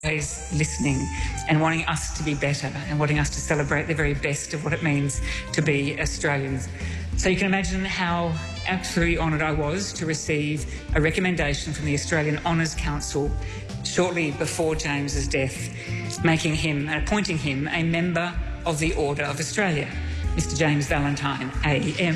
always listening and wanting us to be better and wanting us to celebrate the very best of what it means to be Australians. So you can imagine how absolutely honoured I was to receive a recommendation from the Australian Honours Council shortly before James's death, making him and appointing him a member of the Order of Australia, Mr. James Valentine, AM.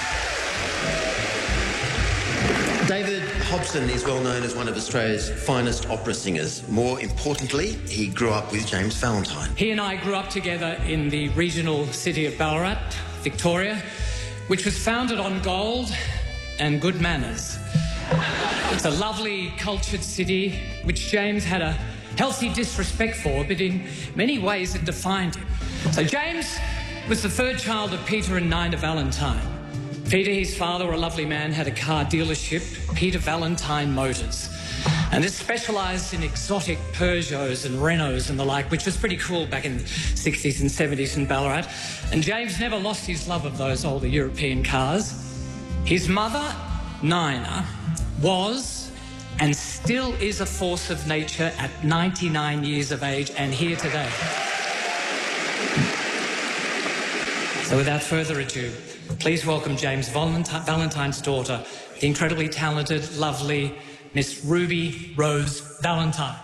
David Hobson is well known as one of Australia's finest opera singers. More importantly, he grew up with James Valentine. He and I grew up together in the regional city of Ballarat, Victoria, which was founded on gold and good manners. It's a lovely, cultured city, which James had a healthy disrespect for, but in many ways it defined him. So James was the third child of Peter and Nina Valentine. Peter, his father, a lovely man, had a car dealership, Peter Valentine Motors. And this specialised in exotic Peugeots and Renaults and the like, which was pretty cool back in the 60s and 70s in Ballarat. And James never lost his love of those older European cars. His mother, Nina, was and still is a force of nature at 99 years of age and here today. So without further ado, please welcome James Valentine's daughter, the incredibly talented, lovely Miss Ruby Rose Valentine.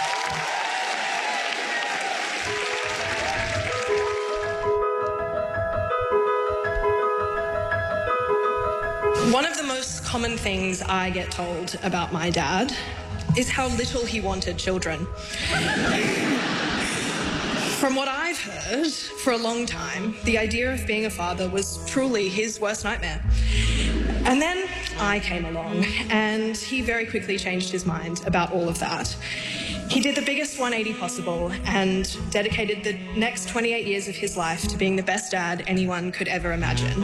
One of the most common things I get told about my dad is how little he wanted children. From what I've heard for a long time, the idea of being a father was truly his worst nightmare. And then I came along, and he very quickly changed his mind about all of that. He did the biggest 180 possible and dedicated the next 28 years of his life to being the best dad anyone could ever imagine.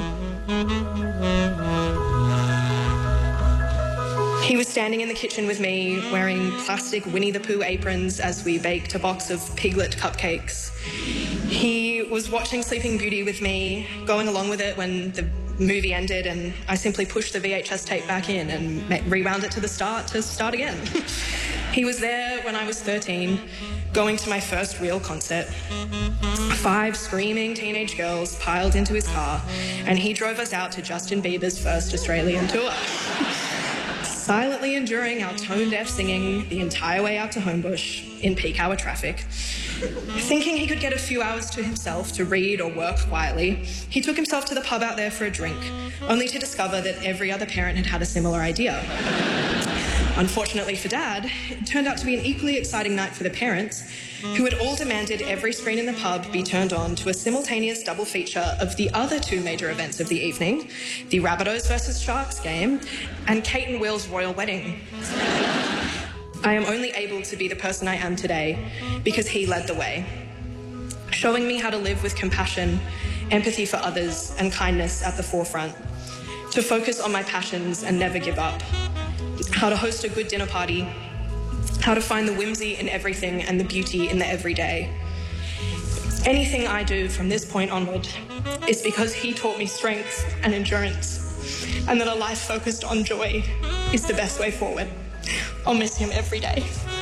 He was standing in the kitchen with me, wearing plastic Winnie the Pooh aprons as we baked a box of Piglet cupcakes. He was watching Sleeping Beauty with me, going along with it when the movie ended, and I simply pushed the VHS tape back in and rewound it to start again. He was there when I was 13, going to my first real concert. 5 screaming teenage girls piled into his car, and he drove us out to Justin Bieber's first Australian tour. Silently enduring our tone-deaf singing the entire way out to Homebush in peak hour traffic. Thinking he could get a few hours to himself to read or work quietly, he took himself to the pub out there for a drink, only to discover that every other parent had had a similar idea. Unfortunately for Dad, it turned out to be an equally exciting night for the parents, who had all demanded every screen in the pub be turned on to a simultaneous double feature of the other 2 major events of the evening, the Rabbitohs versus Sharks game and Kate and Will's royal wedding. I am only able to be the person I am today because he led the way, showing me how to live with compassion, empathy for others and kindness at the forefront, to focus on my passions and never give up, how to host a good dinner party, how to find the whimsy in everything and the beauty in the everyday. Anything I do from this point onward is because he taught me strength and endurance, and that a life focused on joy is the best way forward. I'll miss him every day.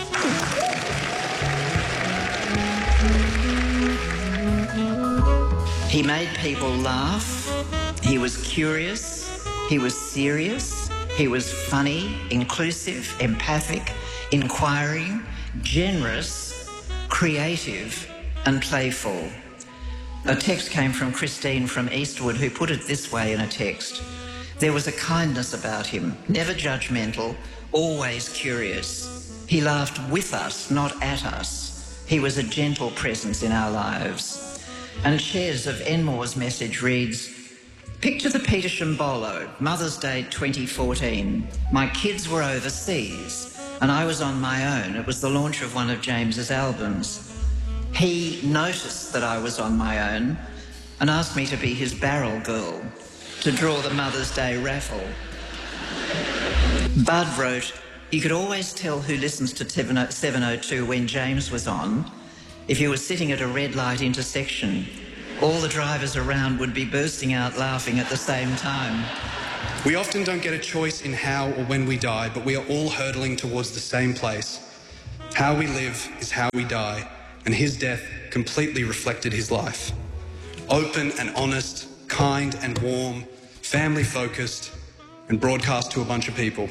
He made people laugh. He was curious. He was serious. He was funny, inclusive, empathic, inquiring, generous, creative, and playful. A text came from Christine from Eastwood, who put it this way in a text. There was a kindness about him, never judgmental, always curious. He laughed with us, not at us. He was a gentle presence in our lives. And Ches of Enmore's message reads, "Picture the Peter Shimbolo, Mother's Day 2014. My kids were overseas and I was on my own. It was the launch of one of James's albums. He noticed that I was on my own and asked me to be his barrel girl to draw the Mother's Day raffle." Bud wrote, "You could always tell who listens to 702 when James was on. If you were sitting at a red light intersection, all the drivers around would be bursting out laughing at the same time." We often don't get a choice in how or when we die, but we are all hurtling towards the same place. How we live is how we die, and his death completely reflected his life. Open and honest, kind and warm, family-focused, and broadcast to a bunch of people.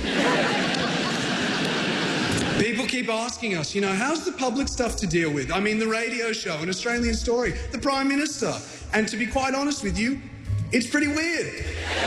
People keep asking us, how's the public stuff to deal with? I mean, the radio show, An Australian Story, the Prime Minister. And to be quite honest with you, it's pretty weird.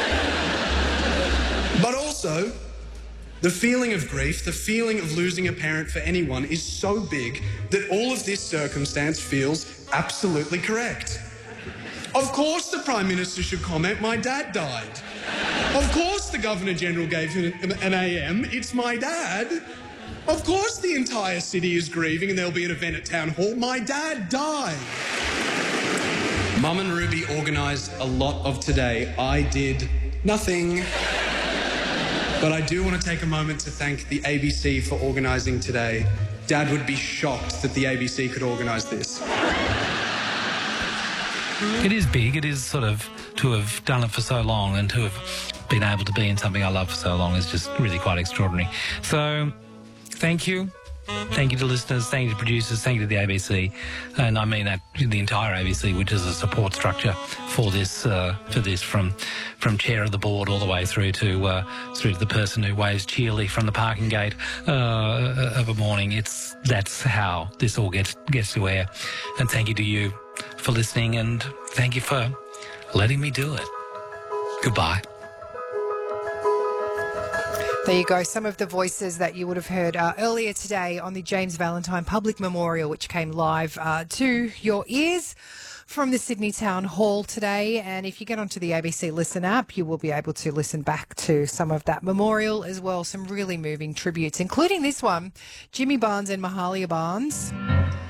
But also, the feeling of grief, the feeling of losing a parent for anyone is so big that all of this circumstance feels absolutely correct. Of course the Prime Minister should comment, my dad died. Of course the Governor-General gave him an AM, it's my dad. Of course the entire city is grieving and there'll be an event at Town Hall, my dad died. Mum and Ruby organised a lot of today. I did nothing. But I do want to take a moment to thank the ABC for organising today. Dad would be shocked that the ABC could organise this. It is big. It is sort of to have done it for so long and to have been able to be in something I love for so long is just really quite extraordinary. So, thank you. Thank you to listeners, thank you to producers, thank you to the ABC, and I mean that the entire ABC, which is a support structure for this from chair of the board all the way through to the person who waves cheerily from the parking gate of a morning. That's how this all gets to air, and thank you to you for listening, and thank you for letting me do it. Goodbye. There you go, some of the voices that you would have heard earlier today on the James Valentine Public Memorial, which came live to your ears from the Sydney Town Hall today. And if you get onto the ABC Listen app, you will be able to listen back to some of that memorial as well, some really moving tributes, including this one, Jimmy Barnes and Mahalia Barnes.